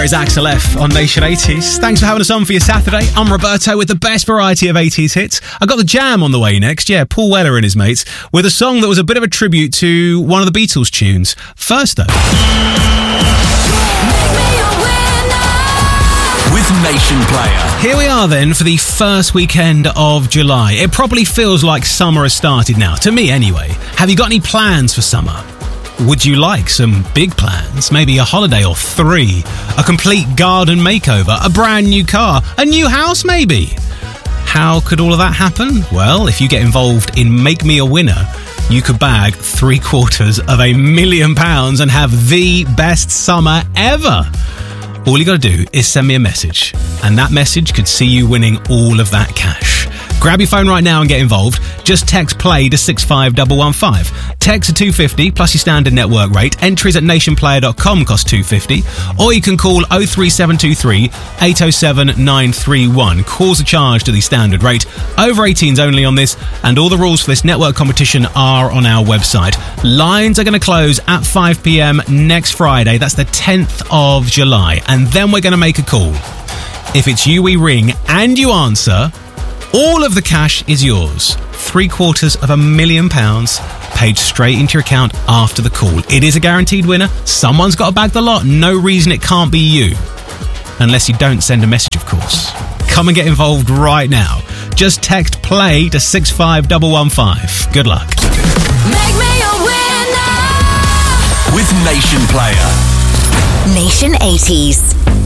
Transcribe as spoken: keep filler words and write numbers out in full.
It's Axel F on Nation eighties. Thanks for having us on for your Saturday. I'm Roberto with the best variety of eighties hits. I got the Jam on the way next. Yeah, Paul Weller and his mates with a song that was a bit of a tribute to one of the Beatles tunes. First though, with Nation Player. Here we are then for the first weekend of July. It probably feels like summer has started now, to me anyway. Have you got any plans for summer? Would you like some big plans? Maybe a holiday or three, a complete garden makeover, a brand new car, a new house maybe? How could all of that happen? Well, if you get involved in Make Me a Winner, you could bag three quarters of a million pounds and have the best summer ever. All you got to do is send me a message, and that message could see you winning all of that cash. Grab your phone right now and get involved. Just text play to six five one one five. Text to two fifty plus your standard network rate. Entries at nation player dot com cost two fifty. Or you can call oh three seven two three eight oh seven nine three one. Calls are charged to the standard rate. Over eighteens only on this, and all the rules for this network competition are on our website. Lines are going to close at five p.m. next Friday. That's the tenth of July. And then we're going to make a call. If it's you we ring and you answer, all of the cash is yours. Three quarters of a million pounds paid straight into your account after the call. It is a guaranteed winner. Someone's got to bag the lot. No reason it can't be you. Unless you don't send a message, of course. Come and get involved right now. Just text play to six five one one five. Good luck. Make me a winner with Nation Player. Nation eighties.